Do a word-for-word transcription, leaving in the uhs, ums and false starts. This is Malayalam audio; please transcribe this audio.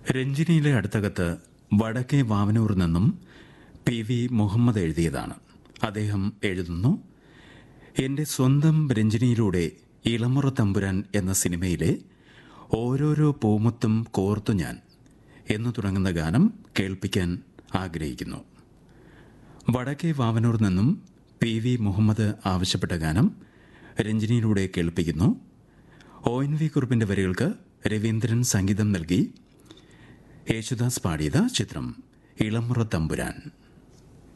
രഞ്ജിനിയിലെ അടുത്തകത്ത് വടക്കേ വാവനൂർ നിന്നും പി വി മുഹമ്മദ് എഴുതിയതാണ്. അദ്ദേഹം എഴുതുന്നു: എൻ്റെ സ്വന്തം രഞ്ജിനിയിലൂടെ ഇളമുറ തമ്പുരാൻ എന്ന സിനിമയിലെ ഓരോരോ പൂമുത്തും കോർത്തു ഞാൻ എന്നു തുടങ്ങുന്ന ഗാനം കേൾപ്പിക്കാൻ ആഗ്രഹിക്കുന്നു. വടക്കേ വാവനൂർ നിന്നും പി വി മുഹമ്മദ് ആവശ്യപ്പെട്ട ഗാനം രഞ്ജിനിയിലൂടെ കേൾപ്പിക്കുന്നു. ഒ എൻ വി കുറുപ്പിൻ്റെ വരികൾക്ക് രവീന്ദ്രൻ സംഗീതം നൽകി. യേശുദാസ് പാടിയത്. ചിത്രം ഇളമുറ തമ്പുരാൻ.